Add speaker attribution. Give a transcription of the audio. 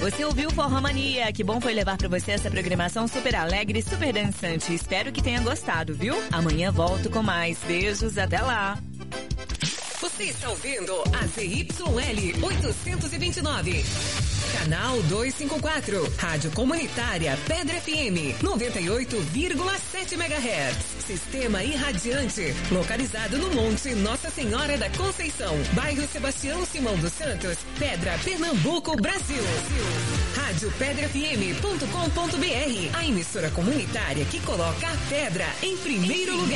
Speaker 1: Você ouviu Forró Mania? Que bom foi levar pra você essa programação super alegre e super dançante. Espero que tenha gostado, viu? Amanhã volto com mais. Beijos, até lá.
Speaker 2: Você está ouvindo a ZYL 829. Canal 254. Rádio Comunitária Pedra FM 98,7 MHz. Sistema irradiante. Localizado no Monte Nossa Senhora da Conceição. Bairro Sebastião Simão dos Santos. Pedra, Pernambuco, Brasil. Rádio PedraFM.com.br. A emissora comunitária que coloca a pedra em primeiro lugar.